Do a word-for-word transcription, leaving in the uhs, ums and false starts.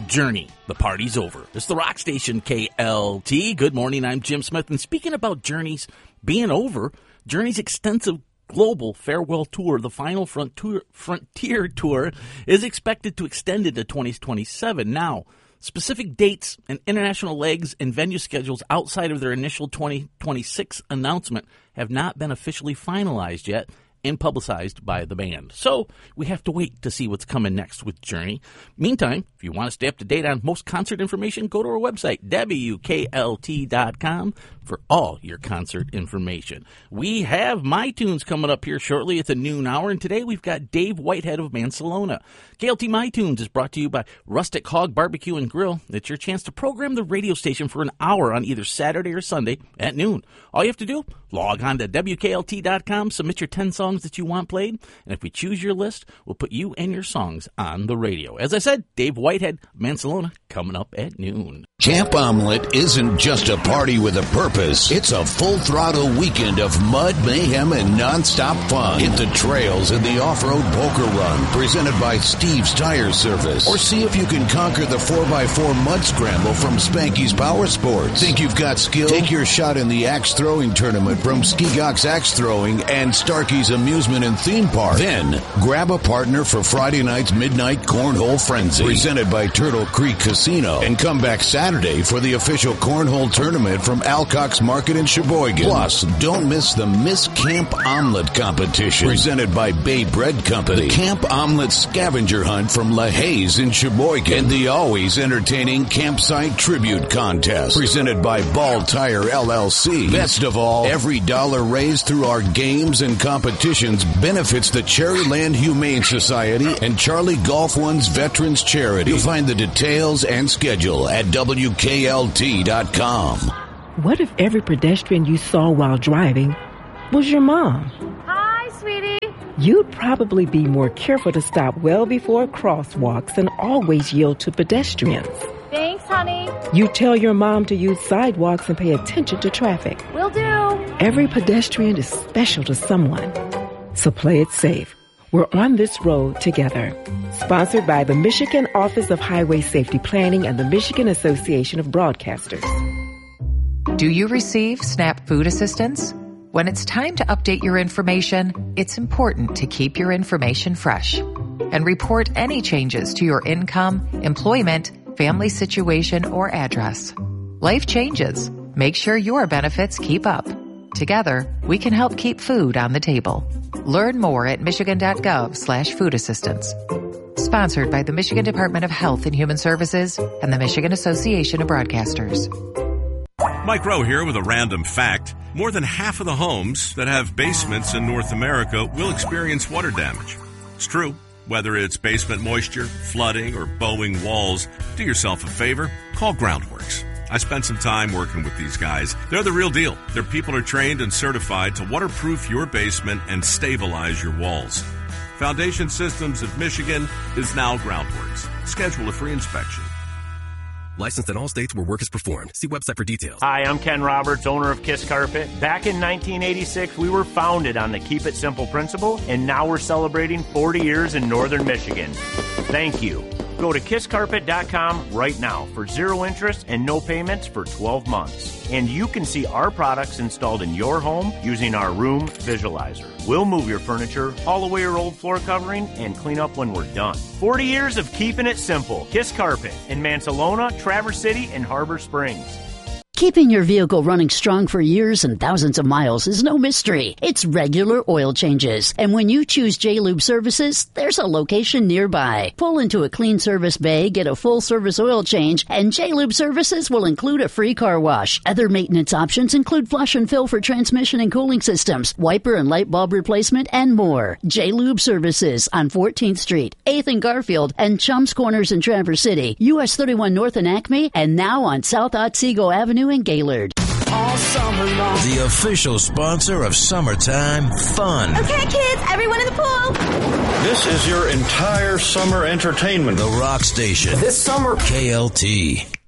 Journey, the party's over. It's the Rock Station, K L T. Good morning, I'm Jim Smith. And speaking about Journeys being over, Journey's extensive global farewell tour, the final frontier, frontier tour, is expected to extend into twenty twenty-seven. Now, specific dates and international legs and venue schedules outside of their initial twenty twenty-six announcement have not been officially finalized yet and publicized by the band. So we have to wait to see what's coming next with Journey. Meantime, if you want to stay up to date on most concert information, go to our website, W K L T dot com, for all your concert information. We have My Tunes coming up here shortly at the noon hour, and today we've got Dave Whitehead of Mancelona. K L T My Tunes is brought to you by Rustic Hog Barbecue and Grill. It's your chance to program the radio station for an hour on either Saturday or Sunday at noon. All you have to do, log on to W K L T dot com, submit your ten songs that you want played, and if we choose your list, we'll put you and your songs on the radio. As I said, Dave Whitehead, Mancelona, coming up at noon. Camp Omelette isn't just a party with a purpose. It's a full-throttle weekend of mud, mayhem, and nonstop fun. Hit the trails in the off-road poker run presented by Steve's Tire Service. Or see if you can conquer the four by four mud scramble from Spanky's Power Sports. Think you've got skill? Take your shot in the axe throwing tournament from Skigok's Axe Throwing and Starkey's Amusement and Theme Park. Then, grab a partner for Friday night's Midnight Cornhole Frenzy presented by Turtle Creek Casino. And come back Saturday for the official cornhole tournament from Alcock's Market in Sheboygan. Plus, don't miss the Miss Camp Omelette competition presented by Bay Bread Company, the Camp Omelette scavenger hunt from La Haze in Sheboygan, and the always entertaining Campsite Tribute Contest presented by Ball Tire L L C. Best of all, every dollar raised through our games and competitions benefits the Cherryland Humane Society and Charlie Golf One's Veterans Charity. You'll find the details and schedule at W K L T dot com. What if every pedestrian you saw while driving was your mom? Hi, sweetie. You'd probably be more careful to stop well before crosswalks and always yield to pedestrians. Thanks, honey. You tell your mom to use sidewalks and pay attention to traffic. Will do. Every pedestrian is special to someone. So play it safe. We're on this road together. Sponsored by the Michigan Office of Highway Safety Planning and the Michigan Association of Broadcasters. Do you receive SNAP food assistance? When it's time to update your information, it's important to keep your information fresh and report any changes to your income, employment, family situation, or address. Life changes. Make sure your benefits keep up. Together, we can help keep food on the table. Learn more at michigan.gov slash food assistance. Sponsored by the Michigan Department of Health and Human Services and the Michigan Association of Broadcasters. Mike Rowe here with a random fact. More than half of the homes that have basements in North America will experience water damage. It's true. Whether it's basement moisture, flooding, or bowing walls, do yourself a favor. Call Groundworks. I spent some time working with these guys. They're the real deal. Their people are trained and certified to waterproof your basement and stabilize your walls. Foundation Systems of Michigan is now Groundworks. Schedule a free inspection. Licensed in all states where work is performed. See website for details. Hi, I'm Ken Roberts, owner of Kiss Carpet. Back in nineteen eighty-six, we were founded on the Keep It Simple principle, and now we're celebrating forty years in northern Michigan. Thank you. Go to kiss carpet dot com right now for zero interest and no payments for twelve months. And you can see our products installed in your home using our Room Visualizer. We'll move your furniture, haul away your old floor covering, and clean up when we're done. forty years of keeping it simple. Kiss Carpet in Mancelona, Traverse City, and Harbor Springs. Keeping your vehicle running strong for years and thousands of miles is no mystery. It's regular oil changes. And when you choose J-Lube Services, there's a location nearby. Pull into a clean service bay, get a full service oil change, and J-Lube Services will include a free car wash. Other maintenance options include flush and fill for transmission and cooling systems, wiper and light bulb replacement, and more. J-Lube Services on fourteenth Street, eighth and Garfield, and Chums Corners in Traverse City, U S thirty-one North in Acme, and now on South Otsego Avenue in Gaylord. All summer long. The official sponsor of summertime fun. Okay, kids, everyone in the pool. This is your entire summer entertainment. The Rock Station. This summer. K L T.